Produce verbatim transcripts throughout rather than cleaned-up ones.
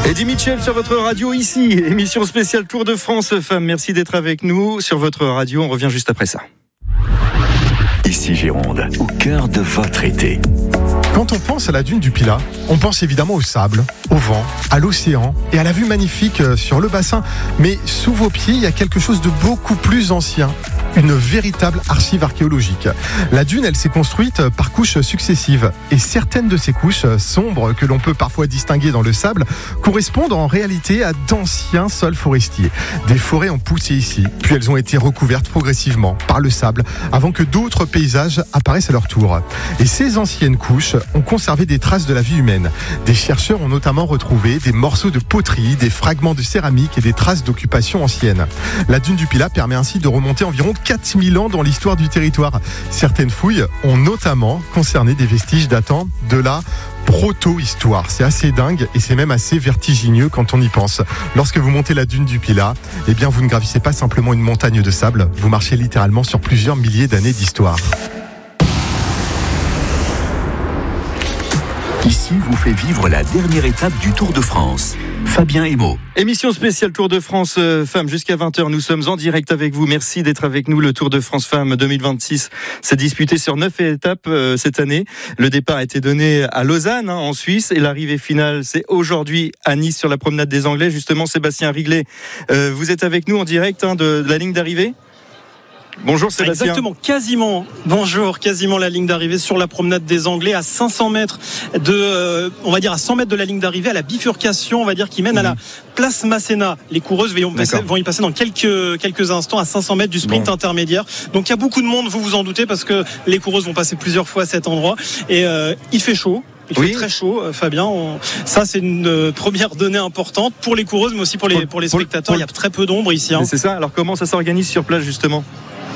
Eddie Mitchell sur votre radio ici, émission spéciale Tour de France Femmes. Merci d'être avec nous sur votre radio. On revient juste après ça. Ici Gironde, au cœur de votre été. Quand on pense à la dune du Pilat, on pense évidemment au sable, au vent, à l'océan et à la vue magnifique sur le bassin. Mais sous vos pieds, il y a quelque chose de beaucoup plus ancien. Une véritable archive archéologique. La dune, elle s'est construite par couches successives. Et certaines de ces couches sombres, que l'on peut parfois distinguer dans le sable, correspondent en réalité à d'anciens sols forestiers. Des forêts ont poussé ici, puis elles ont été recouvertes progressivement par le sable, avant que d'autres paysages apparaissent à leur tour. Et ces anciennes couches ont conservé des traces de la vie humaine. Des chercheurs ont notamment retrouvé des morceaux de poterie, des fragments de céramique et des traces d'occupation ancienne. La dune du Pilat permet ainsi de remonter environ quatre mille ans dans l'histoire du territoire. Certaines fouilles ont notamment concerné des vestiges datant de la proto-histoire. C'est assez dingue et c'est même assez vertigineux quand on y pense. Lorsque vous montez la dune du Pilat, eh bien vous ne gravissez pas simplement une montagne de sable, vous marchez littéralement sur plusieurs milliers d'années d'histoire. Ici vous fait vivre la dernière étape du Tour de France. Fabien Emo. Émission spéciale Tour de France euh, Femmes jusqu'à vingt heures. Nous sommes en direct avec vous. Merci d'être avec nous. Le Tour de France Femmes deux mille vingt-six s'est disputé sur neuf étapes euh, cette année. Le départ a été donné à Lausanne, hein, en Suisse, et l'arrivée finale, c'est aujourd'hui à Nice sur la promenade des Anglais. Justement, Sébastien Riglet, euh, vous êtes avec nous en direct hein, de, de la ligne d'arrivée. Bonjour Sébastien. Exactement, quasiment. Bonjour, quasiment la ligne d'arrivée sur la promenade des Anglais à cinq cents mètres de, euh, on va dire à cent mètres de la ligne d'arrivée, à la bifurcation, on va dire, qui mène mmh. à la place Masséna. Les coureuses vont, passer, vont y passer dans quelques, quelques instants à cinq cents mètres du sprint bon. intermédiaire. Donc il y a beaucoup de monde, vous vous en doutez, parce que les coureuses vont passer plusieurs fois à cet endroit. Et euh, il fait chaud. Il oui. fait très chaud, Fabien. On... Ça, c'est une euh, première donnée importante pour les coureuses, mais aussi pour les, pour les spectateurs. Pour... Il y a très peu d'ombre ici. Hein. C'est ça. Alors comment ça s'organise sur place, justement ?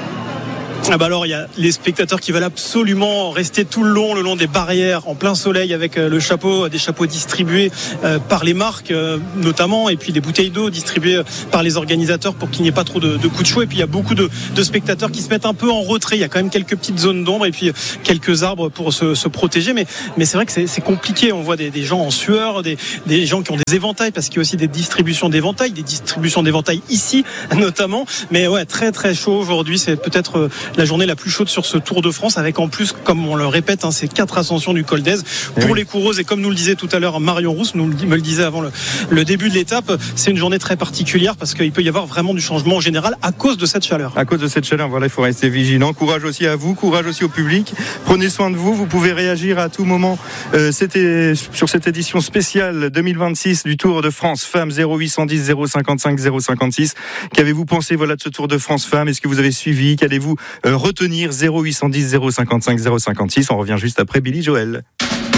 Ah bah alors il y a les spectateurs qui veulent absolument rester tout le long, le long des barrières, en plein soleil, avec le chapeau, des chapeaux distribués euh, par les marques euh, notamment, et puis des bouteilles d'eau distribuées par les organisateurs pour qu'il n'y ait pas trop de, de coups de chaud. Et puis il y a beaucoup de, de spectateurs qui se mettent un peu en retrait. Il y a quand même quelques petites zones d'ombre et puis quelques arbres pour se, se protéger. Mais, mais c'est vrai que c'est, c'est compliqué. On voit des, des gens en sueur, des, des gens qui ont des éventails, parce qu'il y a aussi des distributions d'éventails, des distributions d'éventails ici notamment. Mais ouais, très très chaud aujourd'hui. C'est peut-être euh, la journée la plus chaude sur ce Tour de France, avec en plus, comme on le répète, hein, ces quatre ascensions du col d'Èze pour oui. les coureuses. Et comme nous le disait tout à l'heure Marion Rousse, nous me le disait avant le, le début de l'étape, c'est une journée très particulière parce qu'il peut y avoir vraiment du changement en général à cause de cette chaleur. À cause de cette chaleur, voilà, il faut rester vigilant. Courage aussi à vous, courage aussi au public. Prenez soin de vous. Vous pouvez réagir à tout moment. Euh, c'était sur cette édition spéciale deux mille vingt-six du Tour de France Femmes. Zéro huit cent dix zéro cinquante-cinq zéro cinquante-six. Qu'avez-vous pensé, voilà, de ce Tour de France Femmes? Est-ce que vous avez suivi? Qu'allez-vous euh, retenir? Zéro huit cent dix zéro cinquante-cinq zéro cinquante-six. On revient juste après Billy Joel.